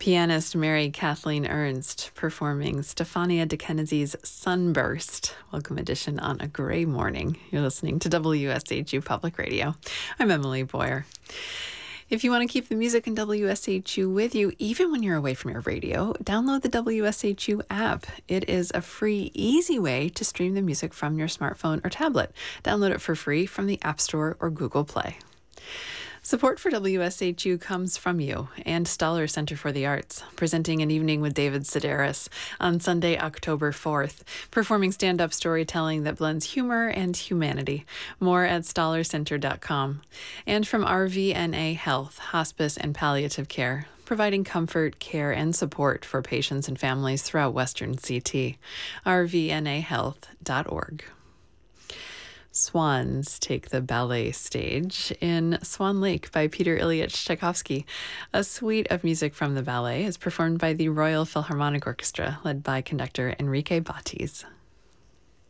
Pianist Mary Kathleen Ernst performing Stefania de Kennedy's Sunburst. Welcome edition on a gray morning. You're listening to WSHU Public Radio. I'm Emily Boyer. If you want to keep the music in WSHU with you, even when you're away from your radio, download the WSHU app. It is a free, easy way to stream the music from your smartphone or tablet. Download it for free from the App Store or Google Play. Support for WSHU comes from you and Stoller Center for the Arts, presenting an evening with David Sedaris on Sunday, October 4th, performing stand-up storytelling that blends humor and humanity. More at stollercenter.com. And from RVNA Health, Hospice and Palliative Care, providing comfort, care, and support for patients and families throughout Western CT. rvnahealth.org. Swans take the ballet stage in Swan Lake by Peter Ilyich Tchaikovsky. A suite of music from the ballet is performed by the Royal Philharmonic Orchestra, led by conductor Enrique Bátiz.